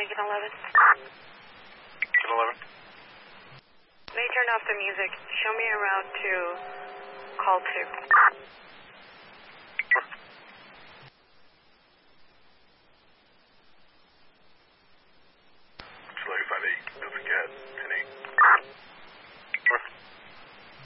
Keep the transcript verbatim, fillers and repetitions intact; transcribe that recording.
Lincoln eleven. Lincoln eleven. May turn off the music. Show me a route to call two. Slowly five eight. Don't forget, ten eight.